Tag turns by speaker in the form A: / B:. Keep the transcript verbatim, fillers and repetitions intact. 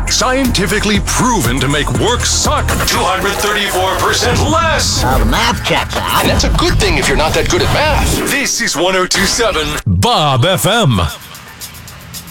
A: Scientifically proven to make work suck two hundred thirty-four percent less.
B: Uh, the math checks out.
C: And that's a good thing if you're not that good at math.
A: This is one oh two point seven Bob F M.